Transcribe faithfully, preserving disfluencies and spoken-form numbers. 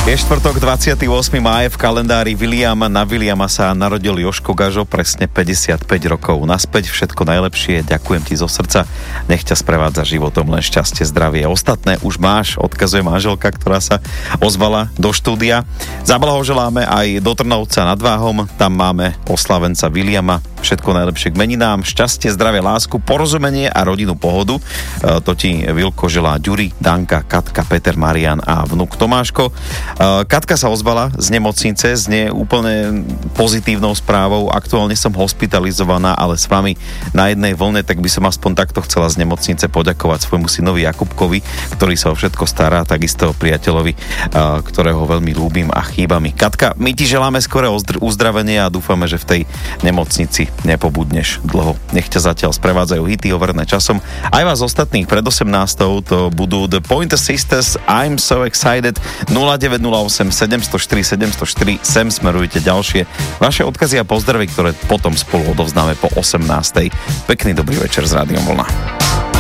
Je štvrtok, dvadsiateho ôsmeho mája v kalendári Williama. Na Williama sa narodil Jožko Gažo, presne päťdesiatpäť rokov. Naspäť všetko najlepšie, ďakujem ti zo srdca. Nech ťa sprevádza životom len šťastie, zdravie. Ostatné už máš, odkazuje manželka, ktorá sa ozvala do štúdia. Zablahoželáme aj do Trnovca nad Váhom, tam máme oslavenca Williama. Všetko najlepšie k meninám, šťastie, zdravie, lásku, porozumenie a rodinu pohodu. E, to ti Vilko želá Ďuri, Danka, Katka, Peter, Marian a vnuk Tomáško. E, Katka sa ozvala z nemocnice s nie úplne pozitívnou správou. Aktuálne som hospitalizovaná, ale s vami na jednej vlne, tak by som aspoň takto chcela z nemocnice poďakovať svojmu synovi Jakubkovi, ktorý sa o všetko stará, takisto priateľovi, e, ktorého veľmi ľúbim a chýba mi. Katka, my ti želáme skoré uzdravenie a dúfame, že v tej nemocnici nepobudneš dlho. Nech ťa zatiaľ sprevádzajú hity overené časom. Aj vás ostatných pred osemnástou to budú The Pointer Sisters, I'm So Excited, nula deväť nula osem sedem nula štyri sedem nula štyri, sem smerujte ďalšie vaše odkazy a pozdravy, ktoré potom spolu odovznáme po osemnástej. Pekný dobrý večer z Rádiom Vlna.